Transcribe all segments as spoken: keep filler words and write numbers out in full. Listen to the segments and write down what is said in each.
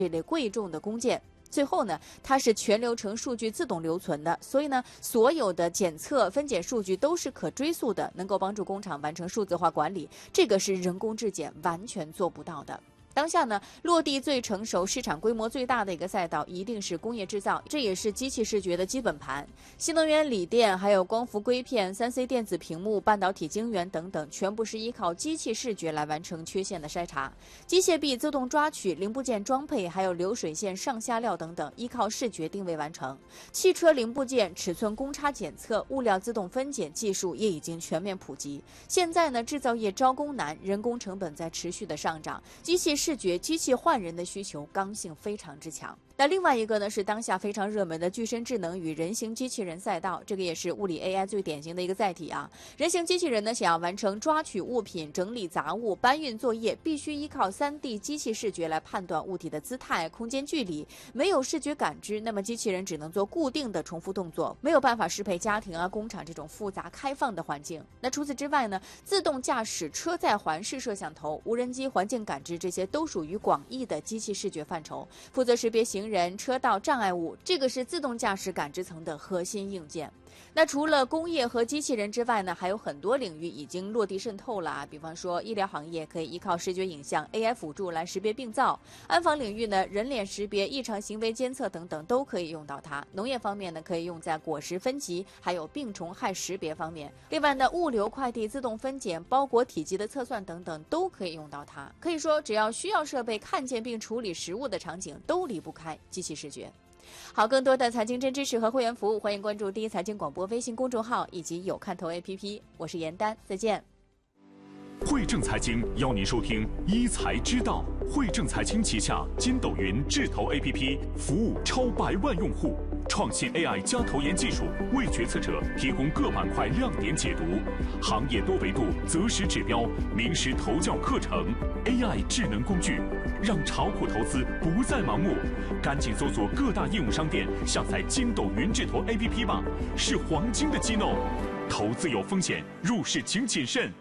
这类贵重的工件。最后呢，它是全流程数据自动留存的，所以呢，所有的检测分检数据都是可追溯的，能够帮助工厂完成数字化管理，这个是人工质检完全做不到的。当下呢，落地最成熟、市场规模最大的一个赛道，一定是工业制造，这也是机器视觉的基本盘。新能源锂电、还有光伏硅片、三 C 电子屏幕、半导体晶圆等等，全部是依靠机器视觉来完成缺陷的筛查。机械臂自动抓取、零部件装配，还有流水线上下料等等，依靠视觉定位完成。汽车零部件尺寸公差检测、物料自动分拣技术也已经全面普及。现在呢，制造业招工难，人工成本在持续的上涨，机器视觉、机器换人的需求刚性非常之强。那另外一个呢，是当下非常热门的具身智能与人形机器人赛道，这个也是物理 A I 最典型的一个载体啊。人形机器人呢，想要完成抓取物品、整理杂物、搬运作业，必须依靠 三 D 机器视觉来判断物体的姿态、空间距离。没有视觉感知，那么机器人只能做固定的重复动作，没有办法适配家庭啊、工厂这种复杂开放的环境。那除此之外呢，自动驾驶、车载环视摄像头、无人机环境感知，这些都属于广义的机器视觉范畴，负责识别行人、车道障碍物，这个是自动驾驶感知层的核心硬件。那除了工业和机器人之外呢，还有很多领域已经落地渗透了啊。比方说医疗行业可以依靠视觉影像 A I 辅助来识别病灶，安防领域呢，人脸识别、异常行为监测等等都可以用到它。农业方面呢，可以用在果实分级还有病虫害识别方面。另外呢，物流快递自动分拣、包裹体积的测算等等都可以用到它。可以说只要需要设备看见并处理实物的场景，都离不开机器视觉。好，更多的财经真知识和会员服务，欢迎关注第一财经广播微信公众号以及有看头 A P P。我是严丹，再见。 汇正财经邀您收听一财之道。汇正财经旗下筋斗云智投 A P P 服务超百万用户，创新 A I 加投研技术，为决策者提供各板块亮点解读，行业多维度择时指标，名师投教课程 ，A I 智能工具，让炒股投资不再盲目。赶紧搜索各大应用商店，下载筋斗云智投 A P P 吧，是黄金的机弄。投资有风险，入市请谨慎。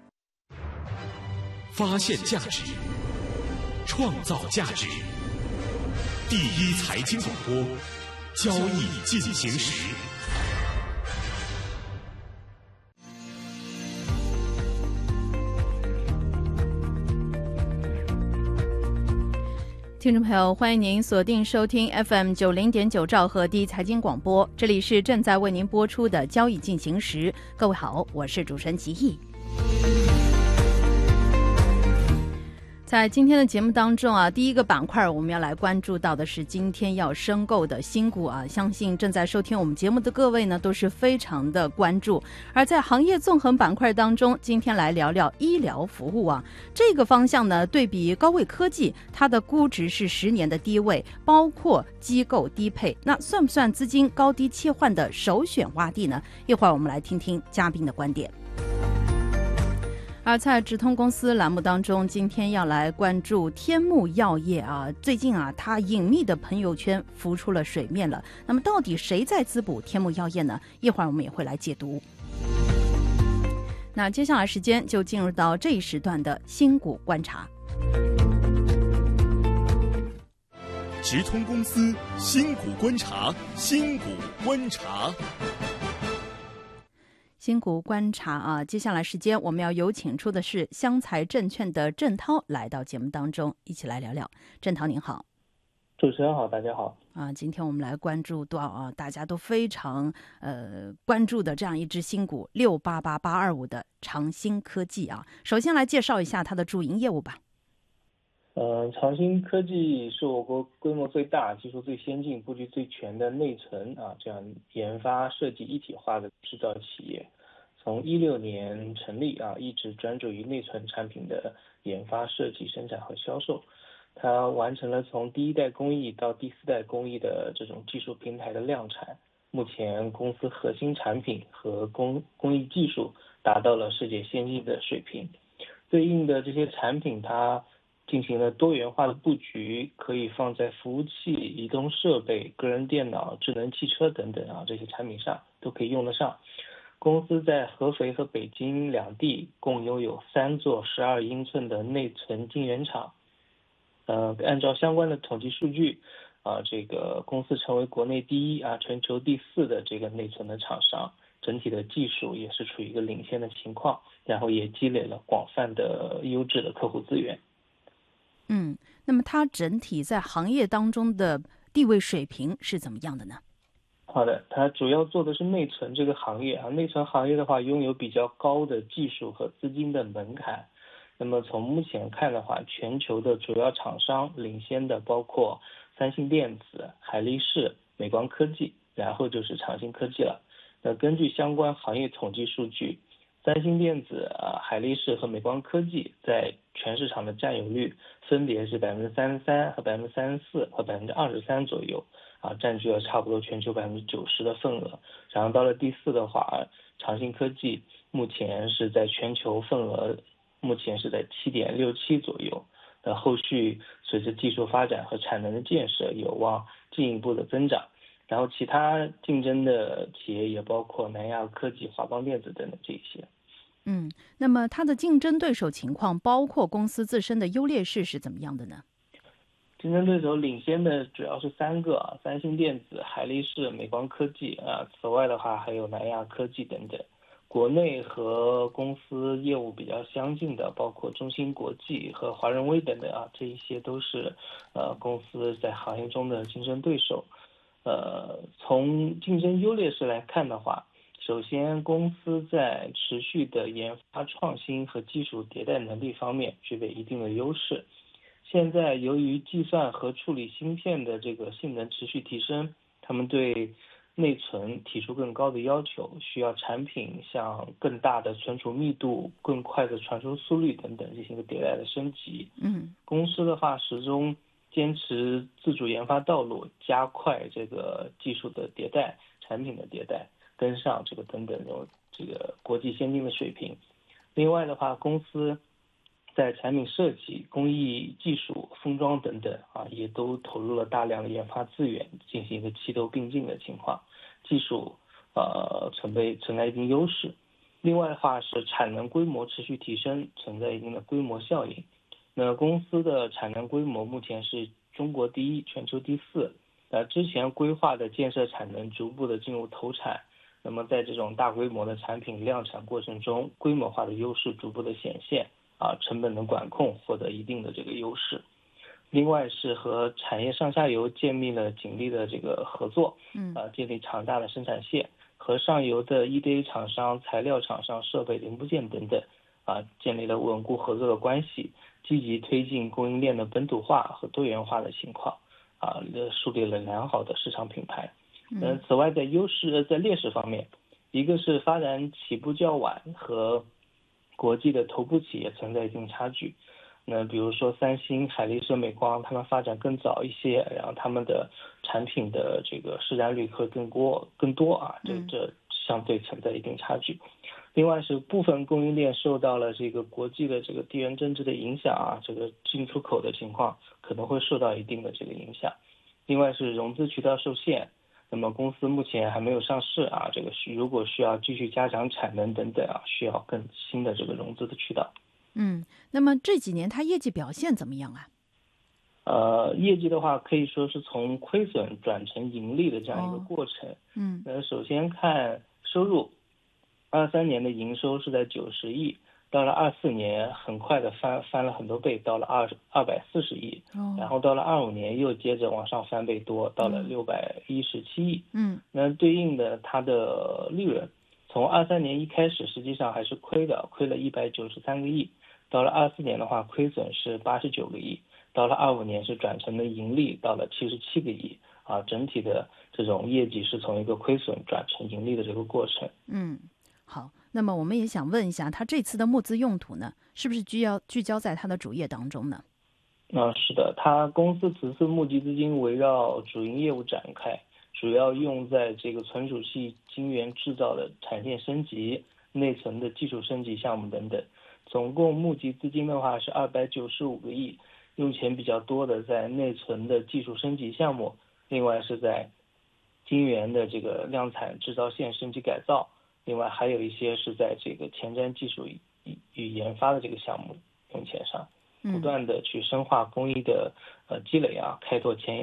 发现价值，创造价值。第一财经广播，交易进行时。 听众朋友，欢迎您锁定收听 F M 九零点九兆赫第一财经广播，这里是正在为您播出的交易进行时。各位好，我是主持人吉毅。在今天的节目当中啊，第一个板块我们要来关注到的是今天要申购的新股啊，相信正在收听我们节目的各位呢都是非常的关注。而在行业纵横板块当中，今天来聊聊医疗服务啊，这个方向呢，对比高位科技，它的估值是十年的低位，包括机构低配，那算不算资金高低切换的首选洼地呢？一会儿我们来听听嘉宾的观点。而在直通公司栏目当中，今天要来关注天目药业啊，最近啊，它隐秘的朋友圈浮出了水面了。那么，到底谁在滋补天目药业呢？一会儿我们也会来解读。那接下来时间就进入到这一时段的新股观察。 直通公司新股观察，新股观察。 新股观察啊，接下来时间我们要有请出的是湘财证券的郑涛来到节目当中，一起来聊聊。郑涛您好。 主持人好，大家好啊！今天我们来关注到啊，大家都非常呃关注的这样一只新股六八八八二五的长兴科技啊。首先来介绍一下它的主营业务吧。 呃，长兴科技是我国规模最大、技术最先进、布局最全的内存啊这样研发设计一体化的制造企业。从一六年成立啊，一直专注于内存产品的研发、设计、生产和销售。它完成了从第一代工艺到第四代工艺的这种技术平台的量产。目前公司核心产品和工工艺技术达到了世界先进的水平。对应的这些产品，它进行了多元化的布局，可以放在服务器、移动设备、个人电脑、智能汽车等等啊这些产品上都可以用得上。公司在合肥和北京两地共拥有三座十二英寸的内存晶圆厂， 呃，按照相关的统计数据，啊，这个公司成为国内第一啊，全球第四的这个内存的厂商，整体的技术也是处于一个领先的情况，然后也积累了广泛的优质的客户资源。 嗯，那么它整体在行业当中的地位水平是怎么样的呢？ 好的，它主要做的是内存这个行业啊，内存行业的话，拥有比较高的技术和资金的门槛。那么从目前看的话，全球的主要厂商领先的包括三星电子、海力士、美光科技，然后就是长兴科技了。那根据相关行业统计数据，三星电子、啊海力士和美光科技在全市场的占有率分别是百分之三十三和百分之三十四和百分之二十三左右，啊，占据了差不多全球百分之九十的份额。然后到了第四的话，长兴科技目前是在全球份额目前是在七点六七左右。那后续随着技术发展和产能的建设，有望进一步的增长。然后其他竞争的企业也包括南亚科技、华邦电子等等这些。 嗯，那么它的竞争对手情况，包括公司自身的优劣势是怎么样的呢？ 竞争对手领先的主要是三个啊，三星电子、海力士、美光科技啊。此外的话，还有南亚科技等等。国内和公司业务比较相近的，包括中芯国际和华润微等等啊，这一些都是呃公司在行业中的竞争对手。呃，从竞争优劣势来看的话，首先公司在持续的研发创新和技术迭代能力方面具备一定的优势。现在由于计算和处理芯片的这个性能持续提升，他们对内存提出更高的要求，需要产品向更大的存储密度、更快的传输速率等等进行一个迭代的升级。 嗯， 公司的话始终坚持自主研发道路，加快这个技术的迭代、产品的迭代，跟上这个等等这这个国际先进的水平。另外的话，公司在产品设计、工艺技术、封装等等啊，也都投入了大量的研发资源，进行一个齐头并进的情况，技术呃存备存在一定优势。另外的话是产能规模持续提升，存在一定的规模效应。那公司的产能规模目前是中国第一，全球第四。呃，之前规划的建设产能逐步的进入投产。那么在这种大规模的产品量产过程中，规模化的优势逐步的显现。啊，成本的管控获得一定的这个优势。另外是和产业上下游建立了紧密的这个合作， 嗯， 啊，建立强大的生产线，和上游的 E D A 厂商、材料厂商、设备零部件等等，啊，建立了稳固合作的关系，积极推进供应链的本土化和多元化的情况，啊，树立了良好的市场品牌。嗯，此外在优势在劣势方面，一个是发展起步较晚和国际的头部企业存在一定差距。那比如说三星、海力士、美光，他们发展更早一些，然后他们的产品的这个市占率会更多更多啊，这这相对存在一定差距。另外是部分供应链受到了这个国际的这个地缘政治的影响啊，这个进出口的情况可能会受到一定的这个影响。另外是融资渠道受限。那么公司目前还没有上市啊，这个如果需要继续加强产能等等啊，需要更新的这个融资的渠道。 嗯，那么这几年它业绩表现怎么样啊？ 呃，业绩的话可以说是从亏损转成盈利的这样一个过程。 哦、嗯， 那首先看收入，二三年的营收是在九十亿。到了二四年，很快的翻翻了很多倍，到了二二百四十亿， 哦， 然后到了二五年又接着往上翻倍多，到了六百一十七亿。 嗯， 那对应的它的利润，从二三年一开始实际上还是亏的，亏了一百九十三个亿，到了二四年的话，亏损是八十九个亿，到了二五年是转成了盈利，到了七十七个亿啊，整体的这种业绩是从一个亏损转成盈利的这个过程。 嗯。好，那么我们也想问一下，他这次的募资用途呢，是不是聚焦聚焦在他的主业当中呢？ 啊、呃，是的，他公司此次募集资金围绕主营业务展开，主要用在这个存储器晶圆制造的产线升级、内存的技术升级项目等等。总共募集资金的话是二百九十五个亿，用钱比较多的在内存的技术升级项目，另外是在晶圆的这个量产制造线升级改造。另外还有一些是在这个前瞻技术与与研发的这个项目用钱上。 不断的去深化工艺的呃积累啊，开拓前沿